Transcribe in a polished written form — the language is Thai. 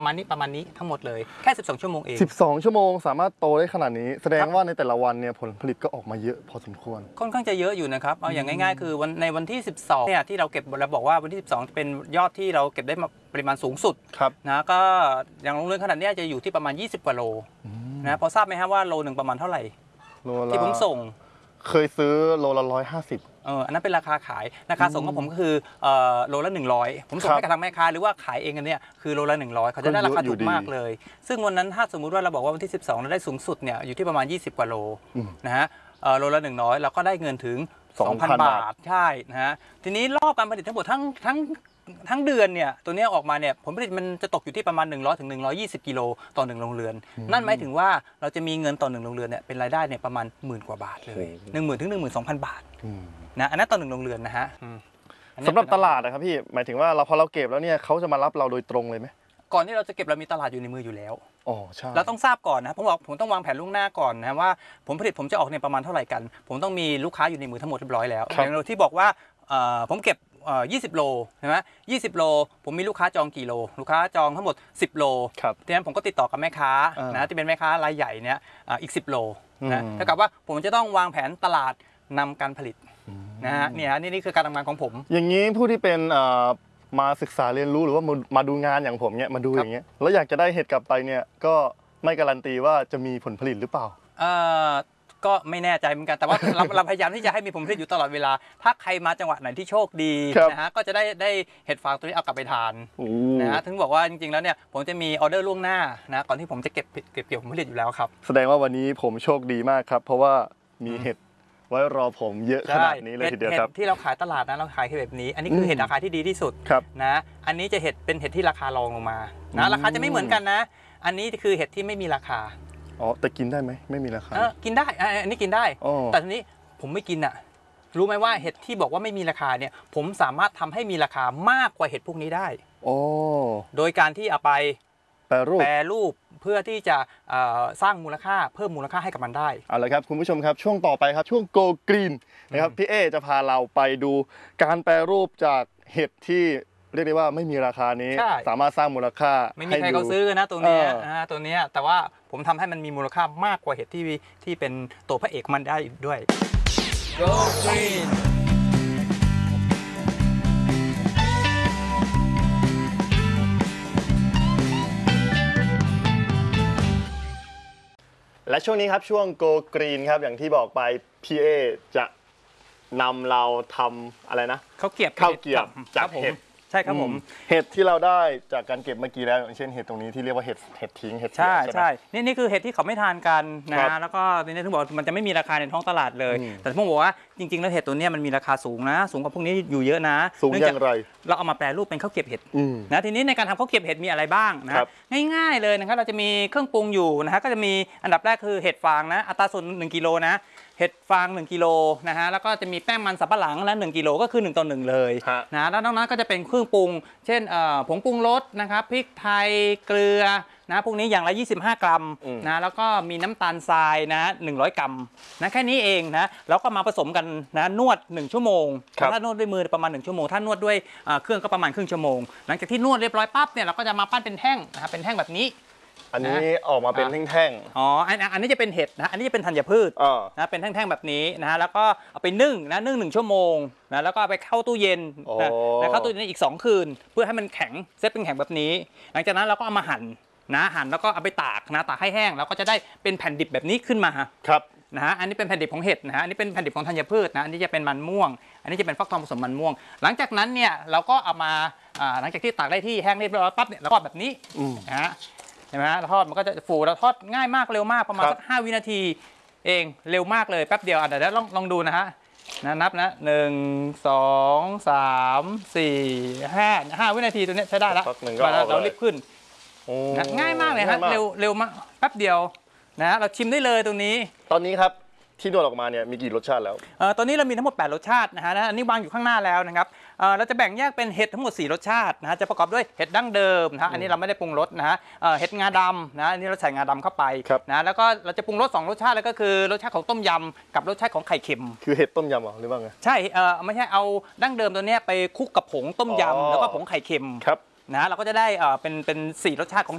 ประมาณนี้ทั้งหมดเลยแค่12 ชั่วโมงเอง 12 ชั่วโมงสามารถโตได้ขนาดนี้แสดงว่าในแต่ละวันเนี่ยผลผลิตก็ออกมาเยอะพอสมควรค่อนข้างจะเยอะอยู่นะครับเอาอย่างง่ายๆคือในวันที่12เนี่ยที่เราเก็บเราบอกว่าวันที่12จะเป็นยอดที่เราเก็บได้มาปริมาณสูงสุดนะก็อย่างโรงเรือนขนาดนี้จะอยู่ที่ประมาณ20 กว่าโลนะพอทราบไหมครับว่าโลหนึ่งประมาณเท่าไหร่ที่ผมส่งเคยซื้อโลละ150 อันนั้นเป็นราคาขายราคาส่งของผมก็คือโลละ100ผมส่งให้กับทางแม่ค้าหรือว่าขายเองกันเนี่ยคือโลละ100เขาจะได้ราคาถูกมากเลยซึ่งวันนั้นถ้าสมมุติว่าเราบอกว่าวันที่12เราได้สูงสุดเนี่ยอยู่ที่ประมาณ20 กว่าโลนะฮะโลละ100เราก็ได้เงินถึง 2,000 บาทใช่นะฮะทีนี้รอบการผลิตทั้งหมดทั้งเดือนเนี่ยตัวนี้ออกมาเนี่ยผลผลิตมันจะตกอยู่ที่ประมาณ100 ถึง 120 กิโลต่อ1โรงเรือนนั่นหมายถึงว่าเราจะมีเงินต่อ1โรงเรือนเนี่ยเป็นรายได้เนี่ยประมาณ10,000 กว่าบาทเลย10,000 ถึง 12,000 บาทนะอันนั้นต่อ1โรงเรือนนะฮะสำหรับตลาดนะครับพี่หมายถึงว่าพอเราเก็บแล้วเนี่ยเขาจะมารับเราโดยตรงเลยไหมก่อนที่เราจะเก็บเรามีตลาดอยู่ในมืออยู่แล้วอ๋อใช่เราต้องทราบก่อนนะผมต้องวางแผนล่วงหน้าก่อนนะว่าผลผลิตผมจะออกเนี่ยประมาณเท่าไหร่กันผมต้องมีลูกค้าอยู่ในมือทั้งหมดเรียบร้อยแล้วอย่างที่บอกว่าผมเก็บ20 โลใช่ไหม20 โลผมมีลูกค้าจองกี่โลลูกค้าจองทั้งหมด10 โลทีนั้นผมก็ติดต่อกับแม่ค้านะที่เป็นแม่ค้ารายใหญ่เนี่ยอีก10 โลนะเท่ากับว่าผมจะต้องวางแผนตลาดนำการผลิตนะฮะนี่คือการทำงานของผมอย่างนี้ผู้ที่เป็นมาศึกษาเรียนรู้หรือว่ามาดูงานอย่างผมเนี่ยมาดูอย่างเงี้ยแล้วอยากจะได้เห็ดกลับไปเนี่ยก็ไม่การันตีว่าจะมีผลผลิตหรือเปล่าก็ไม่แน่ใจเหมือนกันแต่ว่าเราพยายามที่จะให้มีผลผลิตอยู่ตลอดเวลาถ้าใครมาจังหวัดไหนที่โชคดีนะฮะก็จะได้เห็ดฟางตัวนี้เอากลับไปทานนะฮะถึงบอกว่าจริงๆแล้วเนี่ยผมจะมีออเดอร์ล่วงหน้านะก่อนที่ผมจะเก็บผลผลิตอยู่แล้วครับแสดงว่าวันนี้ผมโชคดีมากครับเพราะว่ามีเห็ดไว้รอผมเยอะขนาดนี้เลยทีเดียวครับที่เราขายตลาดนะเราขายแบบนี้อันนี้คือเห็ดราคาที่ดีที่สุดนะอันนี้จะเป็นเห็ดที่ราคารองลงมานะราคาจะไม่เหมือนกันนะอันนี้คือเห็ดที่ไม่มีราคาอ๋อแต่กินได้ไหมไม่มีราคากินได้อันนี้กินได้แต่ทีนี้ผมไม่กินอ่ะรู้ไหมว่าเห็ดที่บอกว่าไม่มีราคาเนี่ยผมสามารถทำให้มีราคามากกว่าเห็ดพวกนี้ได้โดยการที่เอาไปแปรรูปเพื่อที่จะสร้างมูลค่าเพิ่มมูลค่าให้กับมันได้เอาละครับคุณผู้ชมครับช่วงต่อไปครับช่วง Go Green นะครับพี่เอจะพาเราไปดูการแปรรูปจากเห็ดที่เรียกได้ว่าไม่มีราคานี้สามารถสร้างมูลค่าไม่มีใครเขาซื้อนะตัวนี้แต่ว่าผมทำให้มันมีมูลค่ามากกว่าเห็ดที่เป็นตัวพระเอกมันได้ด้วย Go Green และช่วงนี้ครับช่วง Go Green ครับอย่างที่บอกไปพี่เอจะนำเราทำอะไรนะข้าวเกรียบจากเห็ดใช่ครับผมเห็ดที่เราได้จากการเก็บเมื่อกี้แล้วอย่างเช่นเห็ดตรงนี้ที่เรียกว่าเห็ดทิ้งเห็ดใช่นี่คือเห็ดที่เขาไม่ทานกันนะแล้วก็ทีนี้ถึงบอกมันจะไม่มีราคาในท้องตลาดเลยแต่ผมบอกว่าจริงๆแล้วเห็ดตัวนี้มันมีราคาสูงนะสูงกว่าพวกนี้อยู่เยอะนะสูงอย่างไรเราเอามาแปรรูปเป็นข้าวเกรียบเห็ดนะทีนี้ในการทำข้าวเกรียบเห็ดมีอะไรบ้างนะง่ายๆเลยนะครับเราจะมีเครื่องปรุงอยู่นะฮะก็จะมีอันดับแรกคือเห็ดฟางนะอัตราส่วน1 กิโลนะเห็ดฟาง1 กิโลนะฮะแล้วก็จะมีแป้งมันสำปะหลังนะ1 กิโลก็คือ1 ต่อ 1เลยนะแล้วนอกนั้นก็จะเป็นเครื่องปรุงเช่นผงปรุงรสนะครับพริกไทยเกลือนะพวกนี้อย่างละ25 กรัมนะแล้วก็มีน้ำตาลทรายนะ100 กรัมนะแค่นี้เองนะแล้วก็มาผสมกันนะนวด1 ชั่วโมงถ้านวดด้วยมือประมาณ1 ชั่วโมงถ้านวดด้วยเครื่องก็ประมาณครึ่งชั่วโมงหลังจากที่นวดเรียบร้อยปั๊บเนี่ยเราก็จะมาปั้นเป็นแท่งนะครับเป็นแท่งแบบนี้อันนี้ออกมาเป็นแท่งๆอันนี้จะเป็นเห็ดนะอันนี้จะเป็นธัญพืชนะเป็นแท่งๆแบบนี้นะฮะแล้วก็เอาไปนึ่ง1 ชั่วโมงนะแล้วก็ไปเข้าตู้เย็นนะเข้าตู้เย็นอีก2 คืนเพื่อให้มันแข็งเซตเป็นแข็งแบบนี้หลังจากนั้นเราก็เอามาหั่นแล้วก็เอาไปตากให้แห้งแล้วก็จะได้เป็นแผ่นดิบแบบนี้ขึ้นมาครับนะฮะอันนี้เป็นแผ่นดิบของเห็ดนะฮะอันนี้เป็นแผ่นดิบของธัญพืชนะอันนี้จะเป็นมันม่วงอันนี้จะเป็นฟักทองผสมมันม่วงหลังจากนั้นเนี่ยเราก็เอามาหลังจากที่ตากได้ที่แห้งเรียบร้อยปั๊บเนี่ยเราก็แบบนี้นะฮะเห็นไหมทอดมันก็จะฟูเราทอดง่ายมากเร็วมากประมาณสัก5 วินาทีเองเร็วมากเลยแป๊บเดียวเดี๋ยวลองดูนะฮะนับนะ1 2 3 4 5 วินาทีตัวนี้ใช้ได้แล้วเรารีบขึ้นง่ายมากเลยฮะเร็วมากแป๊บเดียวนะเราชิมได้เลยตรงนี้ตอนนี้ครับที่นวดออกมาเนี่ยมีกี่รสชาติแล้วตอนนี้เรามีทั้งหมด8 รสชาตินะฮะอันนี้วางอยู่ข้างหน้าแล้วนะครับเราจะแบ่งแยกเป็นเห็ดทั้งหมด4 รสชาตินะฮะจะประกอบด้วยเห็ดดั้งเดิมนะฮะอันนี้เราไม่ได้ปรุงรสนะฮะเห็ดงาดำนะอันนี้เราใส่งาดำเข้าไปนะแล้วก็เราจะปรุงรส2 รสชาติแล้วก็คือรสชาติของต้มยำกับรสชาติของไข่เค็มคือเห็ดต้มยำหรือว่าไงใช่ไม่ใช่เอาดั้งเดิมตัวนี้ไปคลุกกับผงต้มยำแล้วก็ผงไข่เค็มนะเราก็จะได้เป็น4 รสชาติของ